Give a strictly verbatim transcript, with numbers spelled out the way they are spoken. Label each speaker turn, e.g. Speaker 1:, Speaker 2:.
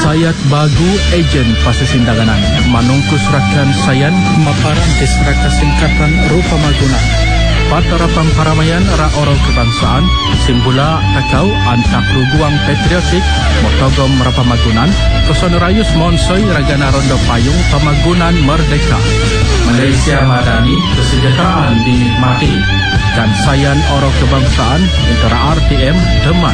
Speaker 1: Sayat bagu ejen pasasindaganan manungkus rakan sayan maparantis raka singkatan rupa maguna. Patarapang paramayan ra oro kebangsaan simbula takau antak ruguang patriotik motogom rapamagunan kosonrayus monsoy ragana rondo payung pamagunan merdeka. Malaysia Madani kesejahteraan dinikmati dan sayan oro kebangsaan antara R T M Demak.